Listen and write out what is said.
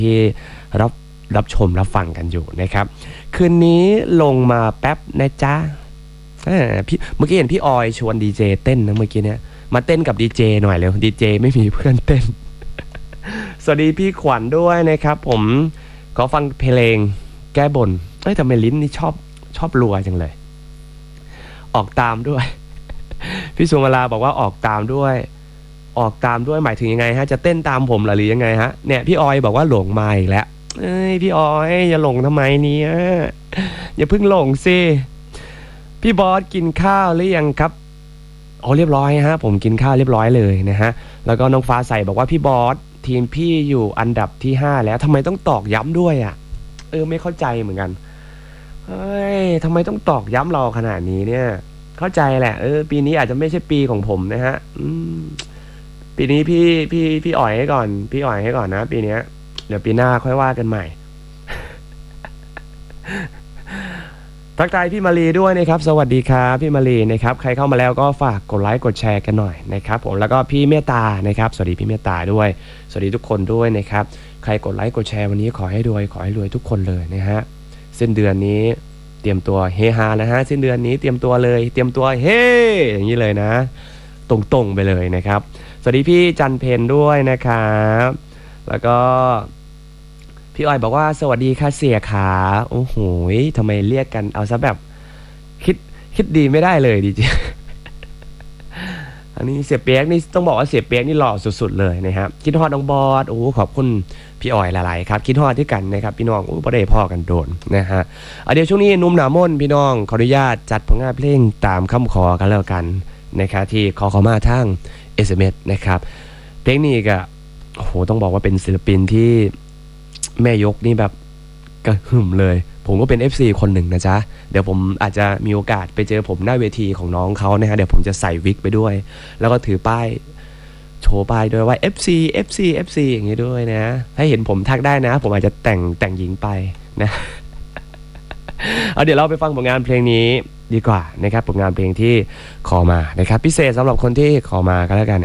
ที่รับรับชมรับฟังกันอยู่นะครับคืนนี้ลงมาแป๊บนะจ๊ะพี่เมื่อกี้เห็นพี่ออยชวนดีเจเต้นนะเมื่อกี้เนี้ยมาเต้นกับดีเจหน่อยเร็วดีเจไม่มีเพื่อนเต้น สวัสดีพี่ขวัญด้วยนะครับผมขอฟังเพลงแก้บนทำไมลิ้นนี่ชอบรัวจังเลยออกตามด้วย พี่สุมาลาบอกว่าออกตามด้วยหมายถึงยังไงฮะจะเต้นตามผมหรือยังไงฮะเนี่ยพี่ออยบอกว่าหลงมาอีกแล้วพี่ออยอย่าหลงทำไมเนี่ยอย่าเพิ่งหลงสิพี่บอสกินข้าวหรือยังครับเรียบร้อยฮะผมกินข้าวเรียบร้อยเลยนะฮะแล้วก็น้องฟ้าใสบอกว่าพี่บอสทีมพี่อยู่อันดับที่5แล้วทำไมต้องตอกย้ำด้วยอ่ะไม่เข้าใจเหมือนกันทำไมต้องตอกย้ำเราขนาดนี้เนี่ยเข้าใจแหละปีนี้อาจจะไม่ใช่ปีของผมนะฮะปีนี้พี่อ่อยให้ก่อนนะปีนี้เดี๋ยวปีหน้าค่อยว่ากันใหม่ ทักทายพี่มารีด้วยนะครับสวัสดีครับพี่มารีนะครับใครเข้ามาแล้วก็ฝากกดไลค์กดแชร์กันหน่อยนะครับผมแล้วก็พี่เมตตานะครับสวัสดีพี่เมตตาด้วยสวัสดีทุกคนด้วยนะครับใครกดไลค์กดแชร์วันนี้ขอให้รวยทุกคนเลยนะฮะสิ้นเดือนนี้เตรียมตัวเฮฮานะฮะสิ้นเดือนนี้เตรียมตัวเฮ้อย่างนี้เลยนะตรงๆไปเลยนะครับสวัสดีพี่จันเพนด้วยนะครับแล้วก็พี่อ้อยบอกว่าสวัสดีค่ะเสียขาโอ้โหทำไมเรียกกันเอาซะแบบคิดดีไม่ได้เลยดิจิ อันนี้เสียเปียกนี่ต้องบอกว่าเสียเปียกนี่หล่อสุดๆเลยนะครับคิดฮอดน้องบอสโอ้ขอบคุณพี่อ้อยหลายๆครับคิดฮอดที่กันนะครับพี่น้องบ่ได้พ่อกันโดนนะฮะเดี๋ยวช่วงนี้นุ่มหนาม่นพี่น้องขออนุญาตจัดผลงานเพลงตามคำขอกันแล้วกันนะครับที่ขอมาทาง SMS นะครับเพลงนี้ก็โอ้โหต้องบอกว่าเป็นศิลปินที่แม่ยกนี่แบบกระหึ่มเลยผมก็เป็น FC คนหนึ่งนะจ๊ะเดี๋ยวผมอาจจะมีโอกาสไปเจอผมหน้าเวทีของน้องเขานะฮะเดี๋ยวผมจะใส่วิกไปด้วยแล้วก็ถือป้ายโชว์ป้ายด้วยว่า FC อย่างนี้ด้วยนะถ้าเห็นผมทักได้นะผมอาจจะแต่งหญิงไปนะ เดี๋ยวเราไปฟังผลงานเพลงนี้ดีกว่านะครับผลงานเพลงที่ขอมานะครับพิเศษสำหรับคนที่ขอมาก็แล้วกัน